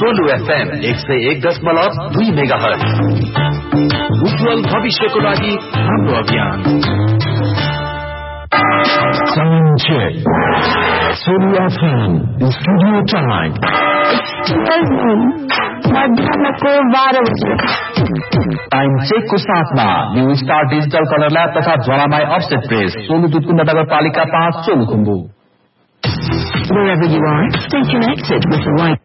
Solu FM 101.2 megahertz. उज्जवल भविष्यको लागि हाम्रो अभियान। सोलु FM स्टुडियो टाइम मध्याहको 12 बजे। टाइम चेकको साथमा new star digital colour lab तथा ज्वालामाई अफसेट प्रेस, सोलु दुधकुण्ड नगरपालिका 5 Solukhumbu. Wherever you are, stay connected with the right.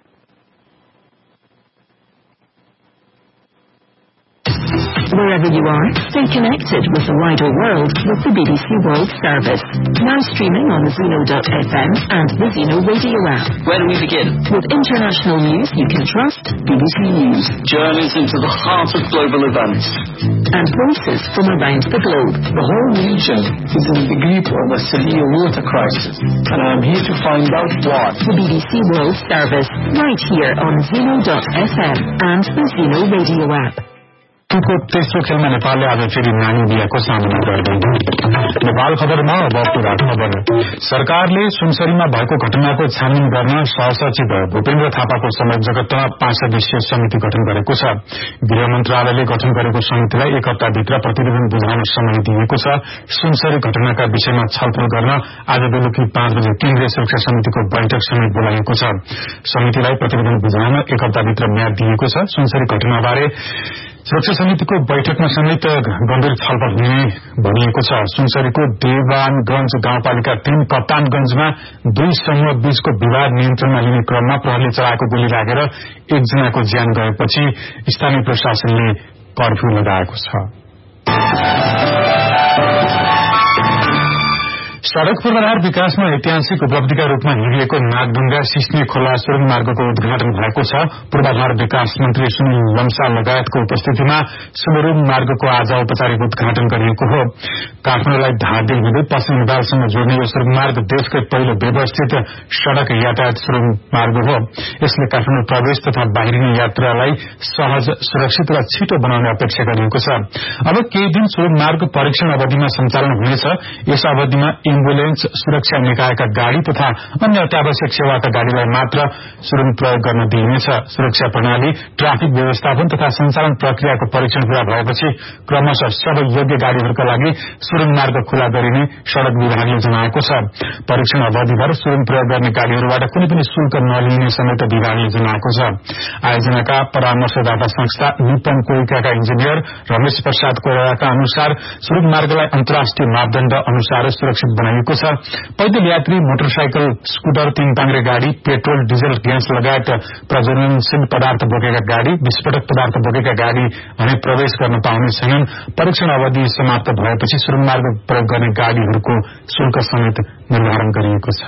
Wherever you are, stay connected with the wider world with the BBC World Service. Now streaming on Zeno.fm and the Zeno radio app. Where do we begin? With international news you can trust, BBC News. Journeys into the heart of global events. And voices from around the globe. The whole region is in the grip of a severe water crisis, and I'm here to find out what. The BBC World Service, right here on Zeno.fm and the Zeno radio app. तेस्रो खेलमा नेपालले आज फेरि नामिबियाको सामना गर्दैन। नेपाल खबरमा अब पूरा खबर। सरकारले सुनसरीमा भएको घटनाको छानबिन गर्न सहसचिव भूपेन्द्र थापाको संयोजकत्वमा 5 सदस्यीय समिति गठन गरेको छ। गृह मन्त्रालयले गठन गरेको समितिलाई 1 हप्ताभित्र प्रतिवेदन बुझाउन समय दिएको छ। सुनसरी घटनाका विषयमा छलफल गर्न आज बेलुकी 5 बजे केन्द्रीय सुरक्षा समितिको बैठक समेत बोलाइएको छ। समितिलाई प्रतिवेदन बुझाउन 1 हप्ताभित्र म्याद दिएको छ। सुनसरी घटनाबारे सुरक्षा समितिको बैठकमा समेत गम्भीर छलफल हुने भनिएको छ। सुनसरीको देवानगंज गाउँपालिका 3 कप्तानगंजमा 2 समूह बीचको विवाद नियन्त्रणमा लिने क्रममा प्रहरीले चलाएको गोली लागेर 1 जनाको ज्यान गएपछि स्थानीय प्रशासनले कर्फ्यू लगाएको छ। सड़क पूर्वाधार विकासमा ऐतिहासिक उपलब्धिका रूपमा हेरिएको नागढुङ्गा सिस्ने खोला सुरुङ मार्गको उद्घाटन भएको छ। पूर्वाधार विकास मन्त्री सुनिल लम्सा लगायतको उपस्थितिमा सुरुङ मार्गको आज औपचारिक उद्घाटन गरिएको हो। काठमाडौँलाई धादिङ हुँदै पश्चिम नेपालसँग जोड्ने यो सुरुङ मार्ग देशकै पहिलो व्यवस्थित सड़क यातायात सुरुङ मार्ग हो। यसले काठमाडौँ प्रवेश तथा बाहिरिने यात्रालाई सहज, सुरक्षित र छिटो बनाउने अपेक्षा गरिएको छ। अब केही दिन सुरुङ मार्ग परीक्षण अवधिमा सञ्चालन हुनेछ। यस अवधिमा एम्बुलेन्स, सुरक्षा निकायका गाड़ी तथा अन्य अत्यावश्यक सेवाका गाड़ीलाई मात्र सुरुङ प्रयोग गर्न दिइनेछ। सुरक्षा प्रणाली, ट्राफिक व्यवस्थापन तथा सञ्चालन प्रक्रियाको परीक्षण पूरा भएपछि क्रमशः सबै योग्य गाड़ीहरूका लागि सुरुङ मार्ग खुला गरिने सड़क विभागले जनाएको छ। परीक्षण अवधिभर सुरुङ प्रयोग गर्ने गाड़ीहरूबाट कुनै पनि शुल्क नलिने समेत विभागले जनाएको छ। आयोजनाका परामर्शदाता संस्था निपन कोइकाका इन्जिनियर रमेश प्रसाद कोइरालाका अनुसार सुरुङ मार्गलाई अन्तर्राष्ट्रिय मापदण्ड अनुसार सुरक्षित बनाइएको छ। पैदल यात्री, मोटरसाइकल, स्कूटर, 3 पाङ्ग्रे गाड़ी, पेट्रोल, डिजल, ग्यास लगायत प्रज्वलनशील पदार्थ बोकेका गाड़ी, विस्फोटक पदार्थ बोकेका गाड़ी भने प्रवेश गर्न पाउने छैनन्। परीक्षण अवधि समाप्त भएपछि सुरुङ मार्ग प्रयोग गर्ने गाड़ीहरूको शुल्क समेत निर्धारण गरिएको छ।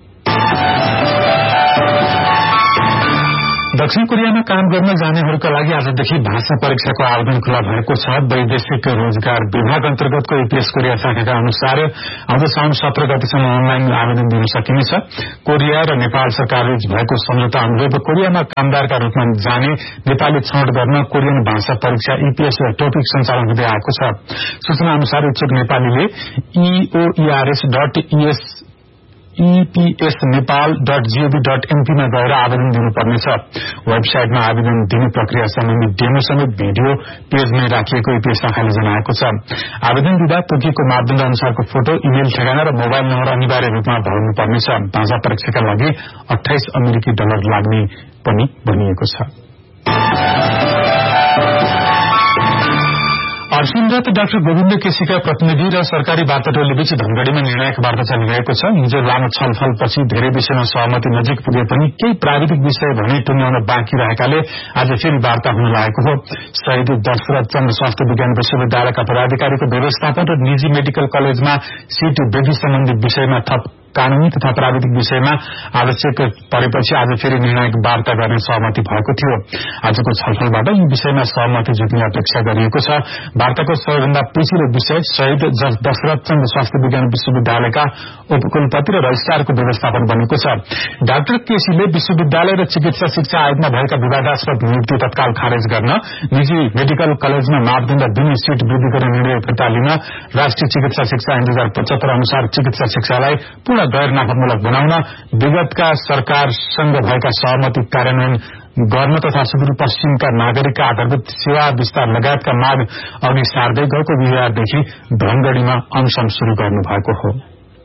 दक्षिण कोरियामा काम गर्न जानेहरूका लागि आजदेखि भाषा परीक्षाको आवेदन खुला भएको छ। वैदेशिक रोजगार विभाग अन्तर्गतको EPS कोरिया शाखाका अनुसार आउँदो साउन 17 गतेसम्म अनलाइन आवेदन दिन सकिनेछ। कोरिया र नेपाल सरकारले भएको सम्झौता अनुरूप कोरियामा कामदारका रूपमा जाने नेपाली छनौट गर्न कोरियन भाषा परीक्षा EPS टोपिक सञ्चालन हुँदै आएको छ। सूचना अनुसार इच्छुक नेपालीले EPSnepal.gov.mp मा गएर आवेदन दिनुपर्नेछ। वेबसाइटमा आवेदन दिने प्रक्रिया सम्बन्धी डेमो समेत भिडियो पेजमै राखिएको EPS शाखाले जनाएको छ। आवेदन दिँदा तोकिएको मापदण्ड अनुसारको फोटो, इमेल ठेगाना र मोबाइल नम्बर अनिवार्य रूपमा भर्नुपर्नेछ। भाषा परीक्षाका लागि $28 लाग्ने पनि भनिएको छ। अर्जुनरथ डाक्टर गोविन्द केसीका प्रतिनिधि र सरकारी वार्ता टोलीबीच धनगढ़ीमा निर्णायक वार्ता चलिरहेको छ। हिजो लामो छलफलपछि धेरै विषयमा सहमति नजिक पुगे पनि केही प्राविधिक विषय भने टुङ्ग्याउन बाँकी रहेकाले आज फेरि वार्ता हुन लागेको हो। शहीद दशरथ चन्द्र स्वास्थ्य विज्ञान विश्वविद्यालयका पदाधिकारीको व्यवस्थापन र निजी मेडिकल कलेजमा सीट वृद्धि सम्बन्धी विषयमा थप कानूनी तथा प्राविधिक विषयमा आवश्यक परेपछि आज फेरि निर्णायक वार्ता गर्ने सहमति भएको थियो। आजको छलफलबाट यी विषयमा सहमति जुट्ने अपेक्षा गरिएको छ। वार्ताको सबैभन्दा पेचिलो विषय शहीद दशरथ चन्द्र स्वास्थ्य विज्ञान विश्वविद्यालयका उपकुलपति र रजिस्ट्रारको व्यवस्थापन बनेको छ। डाक्टर केसीले विश्वविद्यालय र चिकित्सा शिक्षा आयोगमा भएका विवादास्पद नियुक्ति तत्काल खारेज गर्न, निजी मेडिकल कलेजमा मापदण्ड दिने सीट वृद्धि गर्ने निर्णय फिर्ता लिन, राष्ट्रिय चिकित्सा शिक्षा ऐन 2075 अनुसार चिकित्सा शिक्षालाई पूर्ण गैर नाफामूलक बनाउन विगतका सरकारसँग भएका सहमति कार्यान्वयन गर्न तथा सुदूरपश्चिमका नागरिकका आधारभूत सेवा विस्तार लगायतका माग अघि सार्दै गएको बिहिबारदेखि धनगढ़ीमा अनशन शुरू गर्नु भएको हो।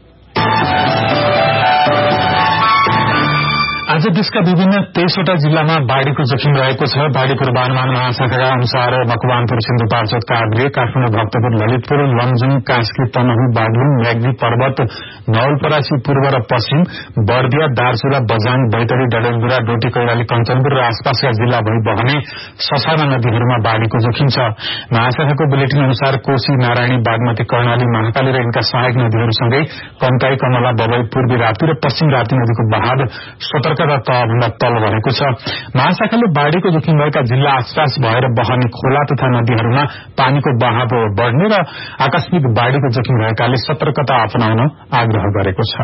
आज देशका विभिन्न 23वटा जिल्लामा बाढ़ीको जोखिम रहेको छ। बाढ़ी पूर्वानुमान महाशाखाका अनुसार मकवानपुर, सिन्धुपाल्चोक, काभ्रे, काठमाडौँ, भक्तपुर, ललितपुर, लमजुङ, कास्की, तनहुँ, बागलुङ, म्याग्दी पर्वत, नवलपरासी पूर्व र पश्चिम, बर्दिया, दार्चुला, बजाङ, बैतडी, डडेलधुरा, डोटी, कैलाली, कञ्चनपुर र आसपासका जिल्ला भई बहने ससाना नदीहरूमा बाढ़ीको जोखिम छ। महाशाखाको बुलेटिन अनुसार कोशी, नारायणी, बागमती, कर्णाली, महाकाली र यिनका सहायक नदीहरूसँगै कन्काई, कमला, बबई, पूर्वी राप्ती र पश्चिम राप्ती नदीको बहाव सतर्क र तहभन्दा तल रहेको छ। महाशाखाले बाढ़ीको जोखिम भएका जिल्ला आसपास भएर बहने खोला तथा नदीहरूमा पानीको बहाव बढ़ने र आकस्मिक बाढ़ीको जोखिम रहेकाले सतर्कता अपनाउन आग्रह गरेको छ।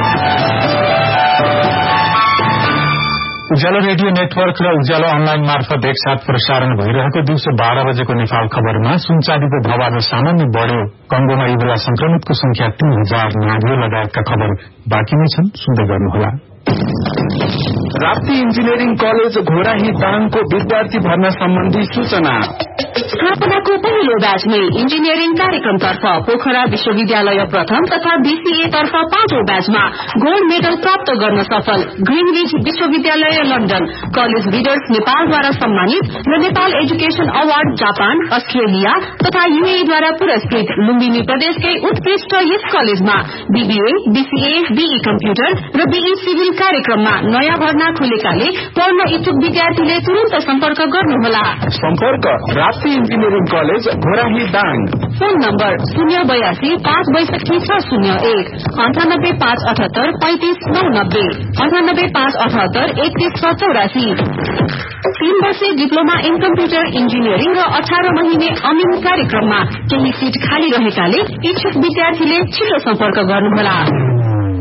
उज्यालो रेडियो नेटवर्क र उज्यालो अनलाइन मार्फत एकसाथ प्रसारण भइरहेको दिउँसो 12 बजेको नेपाल खबरमा सुनचाँदीको भाव आज सामान्य बढ़्यो। कंगोमा इबोला संक्रमितको संख्या 3000 नाग्यो लगायतका खबर बाँकी नै छन्, सुन्दै गर्नुहोला। राप्ती इन्जिनियरिङ कलेज घोराही दाङको विद्यार्थी भर्ना सम्बन्धी सूचना। स्थापनाको पहिलो ब्याचमै इन्जिनियरिङ कार्यक्रमतर्फ पोखरा विश्वविद्यालय प्रथम तथा बीसीए तर्फ 5औं ब्याचमा गोल्ड मेडल प्राप्त गर्न सफल ग्रीनविच विश्वविद्यालय लन्डन, कलेज लिडर्स नेपालद्वारा सम्मानित र Nepal education award Japan, Australia तथा यूएईद्वारा पुरस्कृत लुम्बिनी प्रदेशकै उत्कृष्ट यस कलेजमा बीबीए, बीसीए, बीई कम्प्युटर र बीई सिभिल कार्यक्रममा नयाँ भर्ना खुलेकाले पढ्न इच्छुक विद्यार्थीले तुरन्त सम्पर्क गर्नुहोला। सम्पर्क Rapti engineering college Ghorahi Dang. Phone number 082 562 601 98 578 35 990 98 578 31 84। 3 वर्षे डिप्लोमा इन कम्प्युटर इन्जिनियरिङ र 18 महिने अमिन कार्यक्रममा केही सीट खाली रहेकाले इच्छुक विद्यार्थीले छिटो सम्पर्क गर्नुहोला।